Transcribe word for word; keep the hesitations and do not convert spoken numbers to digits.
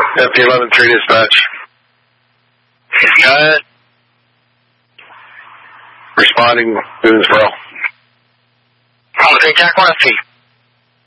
F D eleven three dispatch. Go ahead. Responding, Boonesboro. I'll take Jack one F T.